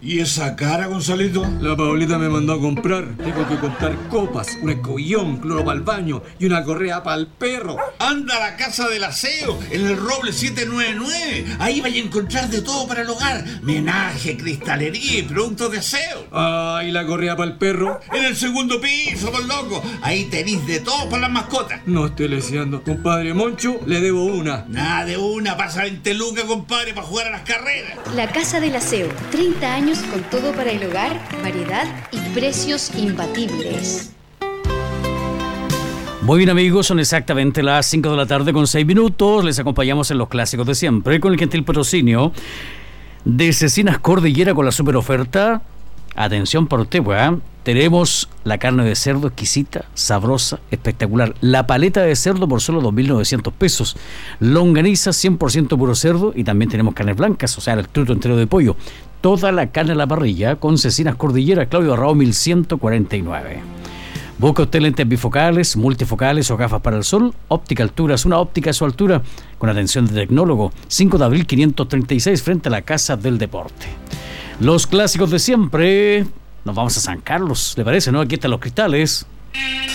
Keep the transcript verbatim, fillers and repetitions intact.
¿Y esa cara, Gonzalito? La Paulita me mandó a comprar. Tengo que comprar copas, un escobillón, cloro para el baño y una correa para el perro. Anda a la Casa del Aseo, en el Roble siete nueve nueve. Ahí vais a encontrar de todo para el hogar. Menaje, cristalería y productos de aseo. Ah, ¿y la correa para el perro? En el segundo piso, por loco. Ahí tenéis de todo para las mascotas. No estoy leseando. Compadre Moncho, le debo una. Nada de una, pasa veinte lucas, compadre, para jugar a las carreras. La Casa del Aseo, treinta años con todo para el hogar, variedad y precios imbatibles. Muy bien, amigos, son exactamente las cinco de la tarde con seis minutos. Les acompañamos en los clásicos de siempre con el gentil patrocinio de Cecinas Cordillera con la super oferta. Atención por usted, ¿eh? Tenemos la carne de cerdo exquisita, sabrosa, espectacular. La paleta de cerdo por solo dos mil novecientos pesos. Longaniza cien por ciento puro cerdo y también tenemos carnes blancas, o sea, el truto entero de pollo. Toda la carne a la parrilla con Cecinas Cordillera, Claudio Arrao mil ciento cuarenta y nueve. Busca usted lentes bifocales, multifocales o gafas para el sol. Óptica Alturas, una óptica a su altura con atención de tecnólogo. cinco de abril quinientos treinta y seis frente a la Casa del Deporte. Los clásicos de siempre. Nos vamos a San Carlos, ¿le parece, no? Aquí están los cristales.